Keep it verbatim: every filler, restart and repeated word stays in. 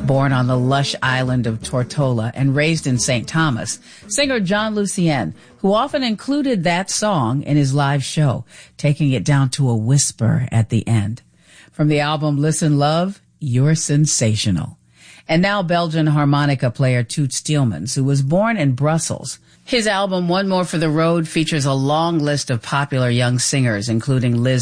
Born on the lush island of Tortola and raised in Saint Thomas, singer John Lucien, who often included that song in his live show, taking it down to a whisper at the end. From the album Listen Love, You're Sensational. And now Belgian harmonica player Toot Steelmans, who was born in Brussels. His album One More for the Road features a long list of popular young singers, including Liz